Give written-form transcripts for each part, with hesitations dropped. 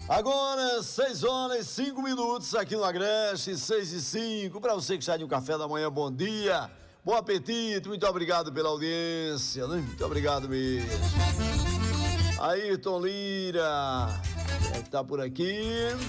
Agora, 6h05 aqui no Agreste, 6h05. Para você que está de um café da manhã, bom dia, bom apetite, muito obrigado pela audiência, né? Muito obrigado mesmo. Ayrton Lira, que tá por aqui.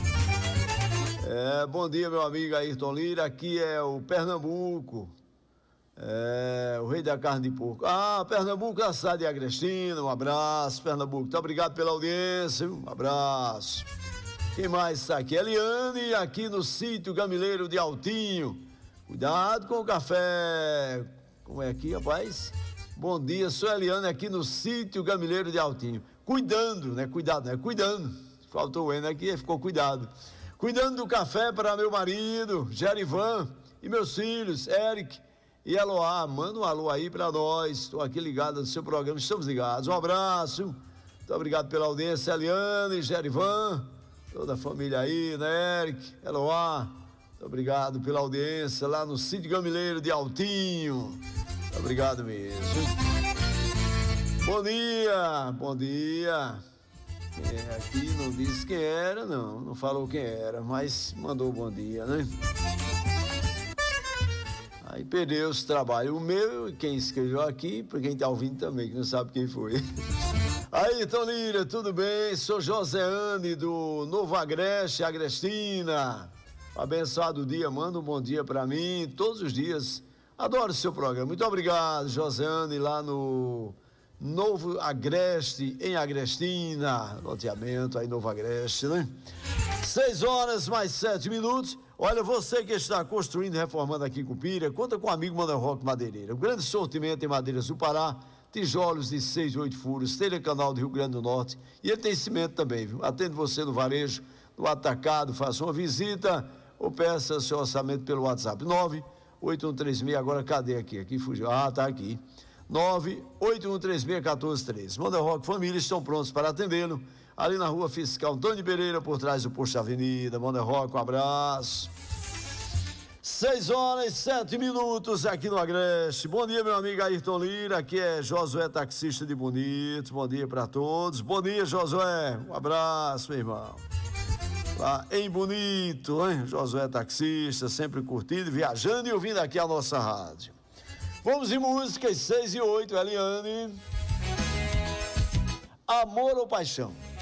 Bom dia, meu amigo Ayrton Lira. Aqui é o Pernambuco. O rei da carne de porco. Pernambuco, a cidade de Agrestina. Um abraço, Pernambuco. Muito obrigado pela audiência. Um abraço. Quem mais está aqui? Eliane, aqui no sítio Gamileiro de Altinho. Cuidado com o café. Como é aqui, rapaz? Bom dia, sou Eliane aqui no sítio Gamileiro de Altinho. Cuidando, né? Cuidado, né? Cuidando. Faltou o N aqui, ficou cuidado. Cuidando do café para meu marido, Gerivan, e meus filhos, Eric e Eloá. Manda um alô aí para nós. Estou aqui ligado no seu programa, estamos ligados. Um abraço. Muito obrigado pela audiência, Eliane, Gerivan, toda a família aí, né, Eric, Eloá. Muito obrigado pela audiência lá no sítio Gamileiro de Altinho. Muito obrigado mesmo. Bom dia, bom dia. Aqui não disse quem era, não falou quem era, mas mandou bom dia, né? Aí perdeu esse trabalho, o meu e quem escreveu aqui, para quem está ouvindo também, que não sabe quem foi. Aí, Tonira, tudo bem? Sou Joseane do Novo Agreste, Agrestina. Abençoado dia, manda um bom dia para mim, todos os dias. Adoro o seu programa. Muito obrigado, Joseane, lá no Novo Agreste, em Agrestina, loteamento aí, Novo Agreste, né? 6h07. Olha, você que está construindo e reformando aqui em Cupira, conta com o amigo Manda Rock Madeireira. Um grande sortimento em madeiras do Pará, tijolos de 6 e 8 furos, telha canal do Rio Grande do Norte, e ele tem cimento também, viu? Atende você no varejo, no atacado, faça uma visita ou peça seu orçamento pelo WhatsApp. 98136, agora cadê aqui? Aqui fugiu. Tá aqui. 98136-1413. Manda Rock Família estão prontos para atendê-lo ali na Rua Fiscal Antônio Pereira, por trás do posto Avenida. Manda Rock, um abraço. 6h07 aqui no Agreste. Bom dia, meu amigo Ayrton Lira. Aqui é Josué, taxista de Bonito. Bom dia para todos. Bom dia, Josué. Um abraço, meu irmão. Lá em Bonito, hein? Josué, taxista, sempre curtindo, viajando e ouvindo aqui a nossa rádio. Vamos em músicas, 6 e 8, Eliane. Amor ou paixão?